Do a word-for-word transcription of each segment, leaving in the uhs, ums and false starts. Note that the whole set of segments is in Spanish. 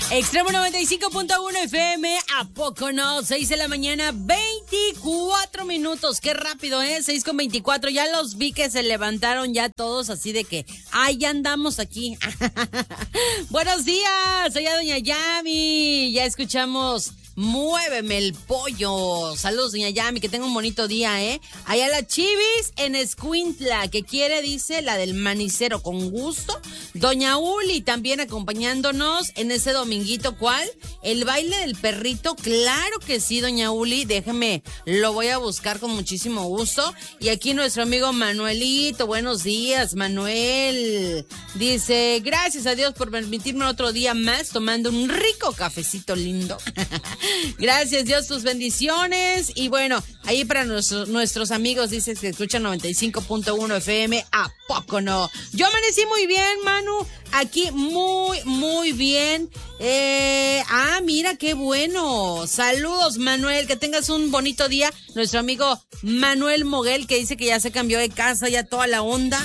Extremo noventa y cinco punto uno F M, ¿a poco no? seis de la mañana, veinticuatro minutos. Qué rápido, ¿eh? seis con veinticuatro. Ya los vi que se levantaron ya todos así de que, ¡ay, ya andamos aquí! Buenos días, soy a Doña Yami. Ya escuchamos Muéveme el pollo. Saludos, Doña Yami, que tenga un bonito día, ¿eh? Allá la Chivis en Escuintla, que quiere, dice, la del manicero, con gusto. Doña Uli también acompañándonos en ese dominguito, ¿cuál? El baile del perrito, claro que sí, Doña Uli, déjeme, lo voy a buscar con muchísimo gusto. Y aquí nuestro amigo Manuelito, buenos días, Manuel. Dice, gracias a Dios por permitirme otro día más tomando un rico cafecito lindo. Gracias, Dios, tus bendiciones. Y bueno, ahí para nuestros, nuestros amigos, dices que escuchan noventa y cinco punto uno F M, ¿a poco no? Yo amanecí muy bien, Manu, aquí muy, muy bien. Eh, ah, mira, qué bueno. Saludos, Manuel, que tengas un bonito día. Nuestro amigo Manuel Moguel, que dice que ya se cambió de casa, ya toda la onda.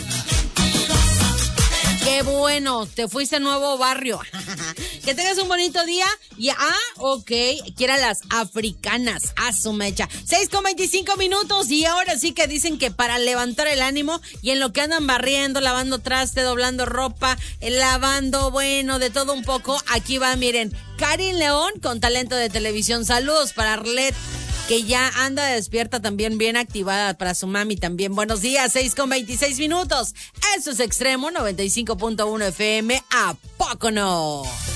Qué bueno, te fuiste a nuevo barrio. Que tengas un bonito día. Y, ah, ok, quiera las africanas, a su mecha. seis con veinticinco minutos y ahora sí que dicen que para levantar el ánimo y en lo que andan barriendo, lavando traste, doblando ropa, lavando, bueno, de todo un poco. Aquí va, miren, Karin León con talento de televisión. Saludos para Arlet, que ya anda despierta también, bien activada, para su mami también. Buenos días, seis con veintiséis minutos. Eso es Extremo noventa y cinco punto uno F M, ¿a poco no?